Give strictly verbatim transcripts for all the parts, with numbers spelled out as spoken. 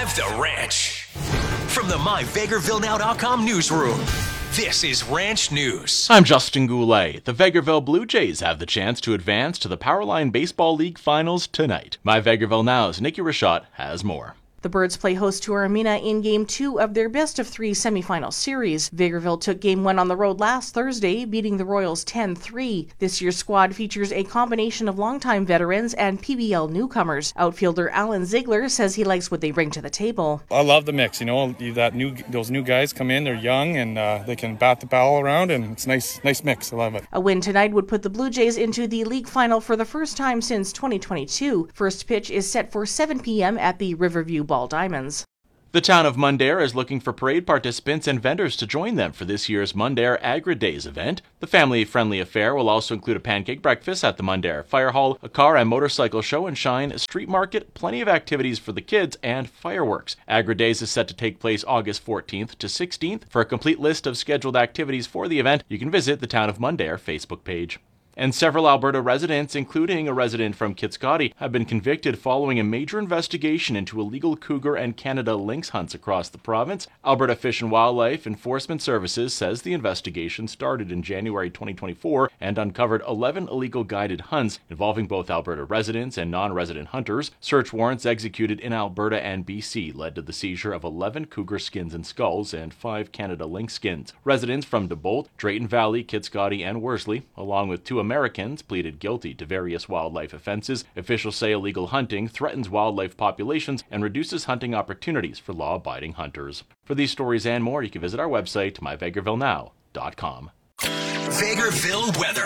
of the Ranch. From the my vegas ville now dot com newsroom, this is Ranch News. I'm Justin Goulet. The Vegreville Blue Jays have the chance to advance to the Powerline Baseball League Finals tonight. My Vegreville Now's Nikki Rashad has more. The Birds play host to Armina in Game two of their best-of-three semifinal series. Vegreville took Game one on the road last Thursday, beating the Royals ten three. This year's squad features a combination of longtime veterans and P B L newcomers. Outfielder Alan Ziegler says he likes what they bring to the table. I love the mix. You know, that new those new guys come in, they're young, and uh, they can bat the ball around, and it's a nice, nice mix. I love it. A win tonight would put the Blue Jays into the league final for the first time since twenty twenty-two. First pitch is set for seven p.m. at the Riverview Ball Diamonds. The town of Mundare is looking for parade participants and vendors to join them for this year's Mundare Agri-Days event. The family-friendly affair will also include a pancake breakfast at the Mundare Fire Hall, a car and motorcycle show and shine, street market, plenty of activities for the kids, and fireworks. Agri-Days is set to take place August fourteenth to sixteenth. For a complete list of scheduled activities for the event, you can visit the Town of Mundare Facebook page. And several Alberta residents, including a resident from Kitscoty, have been convicted following a major investigation into illegal cougar and Canada lynx hunts across the province. Alberta Fish and Wildlife Enforcement Services says the investigation started in January twenty twenty-four and uncovered eleven illegal guided hunts involving both Alberta residents and non-resident hunters. Search warrants executed in Alberta and B C led to the seizure of eleven cougar skins and skulls and five Canada lynx skins. Residents from DeBolt, Drayton Valley, Kitscoty, and Worsley, along with two Americans, pleaded guilty to various wildlife offenses. Officials say illegal hunting threatens wildlife populations and reduces hunting opportunities for law-abiding hunters. For these stories and more, you can visit our website, my vegas ville now dot com. Vegreville weather.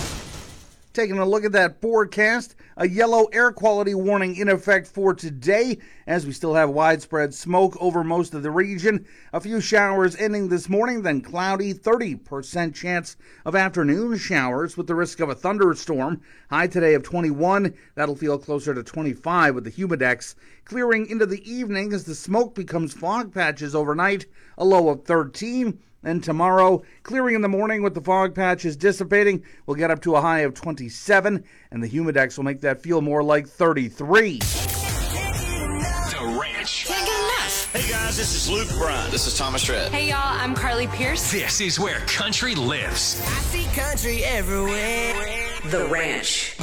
Taking a look at that forecast, a yellow air quality warning in effect for today, as we still have widespread smoke over most of the region. A few showers ending this morning, then cloudy, thirty percent chance of afternoon showers with the risk of a thunderstorm. High today of twenty-one, that'll feel closer to twenty-five with the humidex. Clearing into the evening as the smoke becomes fog patches overnight, a low of thirteen. And tomorrow, clearing in the morning with the fog patches dissipating, we'll get up to a high of twenty-seven, and the humidex will make that feel more like thirty-three. The Ranch. Can't get enough. Hey guys, this is Luke Bryan. This is Thomas Shred. Hey y'all, I'm Carly Pierce. This is where country lives. I see country everywhere. The Ranch.